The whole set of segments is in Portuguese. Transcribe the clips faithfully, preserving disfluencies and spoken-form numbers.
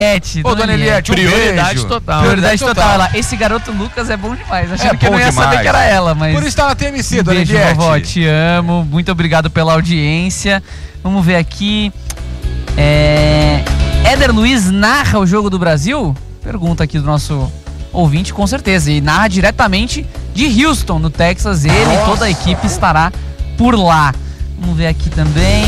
Eliette. Ô, dona Eliette, um prioridade beijo. total. Prioridade total. total. Ela, esse garoto Lucas é bom demais. Achando É que eu bom não ia demais. saber que era ela, mas... Por isso tá na T M C, um dona beijo, Eliette. vovó, te amo. Muito obrigado pela audiência. Vamos ver aqui. É... Éder Luiz narra o Jogo do Brasil? Pergunta aqui do nosso ouvinte, com certeza. E narra diretamente de Houston, no Texas. Ele e toda a equipe estará por lá. Vamos ver aqui também.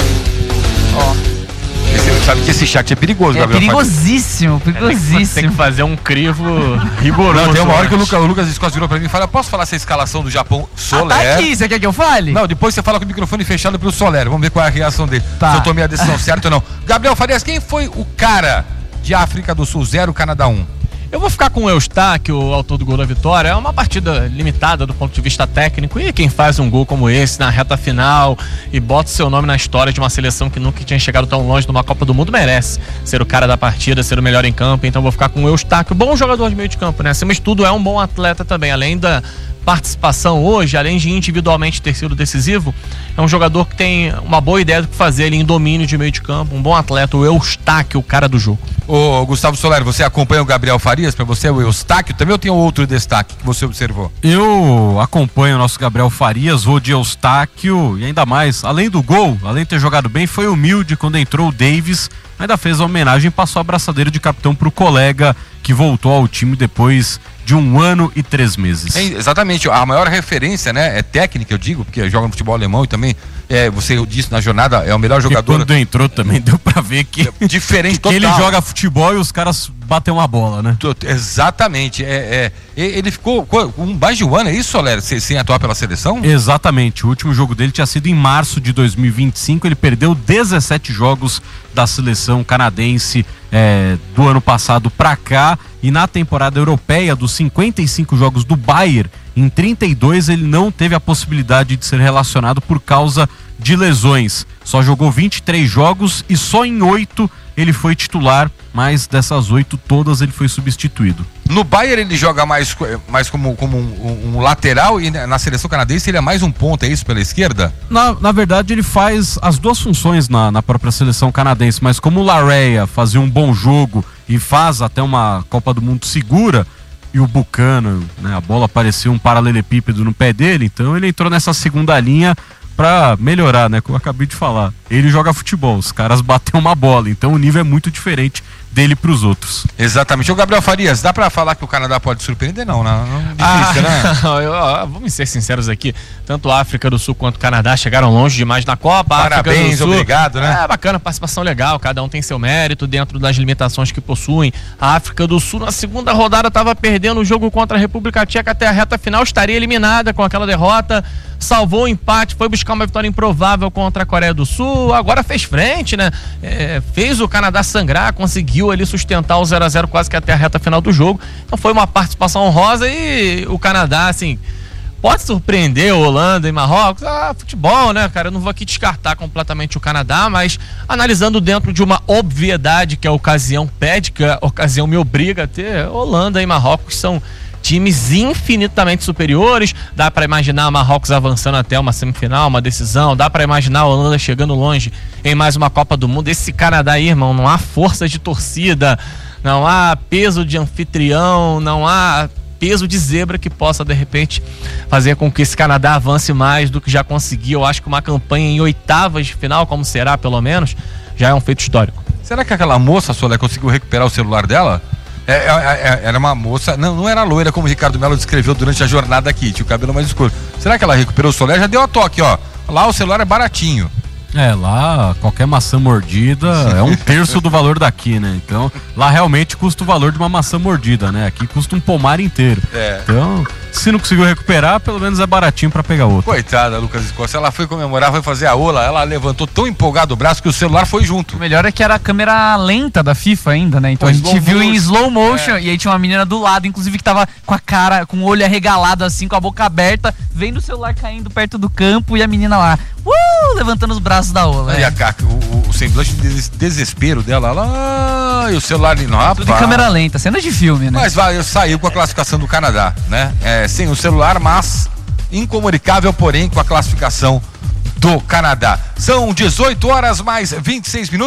Ó. Esse, sabe que esse chat é perigoso, É Gabriel. perigosíssimo, Tem que, perigosíssimo. tem que fazer um crivo rigoroso. Não, tem uma hora que o antes. Lucas, o Lucas Escos virou pra mim e fala: posso falar essa escalação do Japão Soler? Ah, tá aqui, você quer que eu fale? Não, depois você fala com o microfone fechado pro Soler. Vamos ver qual é a reação dele. Tá. Se eu tomei a decisão certa ou não. Gabriel Farias, quem foi o cara de África do Sul zero, Canadá um? Eu vou ficar com o Eustáquio, o autor do gol da vitória. É uma partida limitada do ponto de vista técnico. E quem faz um gol como esse na reta final e bota seu nome na história de uma seleção que nunca tinha chegado tão longe numa Copa do Mundo merece ser o cara da partida, ser o melhor em campo. Então eu vou ficar com o Eustáquio, bom jogador de meio de campo, né? Acima de tudo é um bom atleta também, além da participação hoje, além de individualmente ter sido decisivo, é um jogador que tem uma boa ideia do que fazer ali em domínio de meio de campo, um bom atleta, o Eustáquio, o cara do jogo. Ô, Gustavo Soler, você acompanha o Gabriel Farias? Pra você é o Eustáquio também, ou tem outro destaque que você observou? Eu acompanho o nosso Gabriel Farias, vou de Eustáquio, e ainda mais, além do gol, além de ter jogado bem, foi humilde quando entrou o Davis, ainda fez a homenagem e passou a abraçadeira de capitão pro colega que voltou ao time depois de um ano e três meses. É, exatamente, a maior referência, né, é técnica, eu digo, porque joga no futebol alemão e também, é, você disse na jornada, é o melhor jogador. E quando entrou também deu pra ver que, diferente que total. ele joga futebol e os caras batem uma bola, né? Exatamente, é, é, ele ficou com mais de um ano, é isso, Soler, sem, sem atuar pela seleção? Exatamente, o último jogo dele tinha sido em março de dois mil e vinte e cinco, ele perdeu dezessete jogos da seleção canadense é, do ano passado pra cá, e na temporada europeia dos cinquenta e cinco jogos do Bayern, em trinta e dois ele não teve a possibilidade de ser relacionado por causa de lesões, só jogou vinte e três jogos e só em oito ele foi titular, mas dessas oito todas ele foi substituído. No Bayern ele joga mais, mais como, como um, um lateral, e na seleção canadense ele é mais um ponta, é isso, pela esquerda? Na, na verdade ele faz as duas funções na, na própria seleção canadense, mas como o Larrea fazia um bom jogo e faz até uma Copa do Mundo segura, e o Buchanan, né, a bola parecia um paralelepípedo no pé dele, então ele entrou nessa segunda linha pra melhorar, né, como eu acabei de falar. Ele joga futebol, os caras batem uma bola, então o nível é muito diferente dele pros outros. Exatamente. O Gabriel Farias, dá pra falar que o Canadá pode surpreender? Não, não, não difícil, ah, né? eu, ó, vamos ser sinceros aqui, tanto a África do Sul quanto o Canadá chegaram longe demais na Copa. Parabéns, África do Sul, obrigado, né? É bacana, participação legal, cada um tem seu mérito dentro das limitações que possuem. A África do Sul na segunda rodada estava perdendo o jogo contra a República Tcheca até a reta final, estaria eliminada com aquela derrota, salvou o empate, foi buscar uma vitória improvável contra a Coreia do Sul, agora fez frente, né? É, fez o Canadá sangrar, conseguiu ali sustentar o zero a zero quase que até a reta final do jogo. Então foi uma participação honrosa e o Canadá, assim, pode surpreender a Holanda e Marrocos. Ah, futebol, né, cara? Eu não vou aqui descartar completamente o Canadá, mas analisando dentro de uma obviedade que a ocasião pede, que a ocasião me obriga a ter, Holanda e Marrocos são times infinitamente superiores. Dá para imaginar Marrocos avançando até uma semifinal, uma decisão. Dá para imaginar a Holanda chegando longe em mais uma Copa do Mundo. Esse Canadá aí, irmão, não há força de torcida, não há peso de anfitrião, não há peso de zebra que possa, de repente, fazer com que esse Canadá avance mais do que já conseguiu. Eu acho que uma campanha em oitavas de final, como será pelo menos, já é um feito histórico. Será que aquela moça, Solé, conseguiu recuperar o celular dela? É, é, é, era uma moça, não, não era loira como o Ricardo Melo descreveu durante a jornada aqui, tinha o cabelo mais escuro. Será que ela recuperou o Solé? Já deu a toque, ó. Lá o celular é baratinho. É, lá qualquer maçã mordida é um terço do valor daqui, né? Então, lá realmente custa o valor de uma maçã mordida, né? Aqui custa um pomar inteiro. É. Então, se não conseguiu recuperar, pelo menos é baratinho pra pegar outro. Coitada, Lucas Escosta, ela foi comemorar, foi fazer a ola, ela levantou tão empolgado o braço que o celular foi junto. O melhor é que era a câmera lenta da FIFA ainda, né? Então Pô, a gente slow viu em motion. slow motion, É. e aí tinha uma menina do lado, inclusive, que tava com a cara, com o olho arregalado assim, com a boca aberta, vendo o celular caindo perto do campo e a menina lá, uh, levantando os braços da ola. E É. a, a, o, o semblante de des- desespero dela lá, e o celular ali, não, Tudo em câmera lenta, cena de filme, né? Mas vai, saiu com a classificação do Canadá, né? É, sem o celular, mas incomunicável, porém, com a classificação do Canadá. São dezoito horas mais vinte e seis minutos.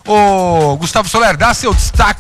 Ô, Gustavo Soler, dá seu destaque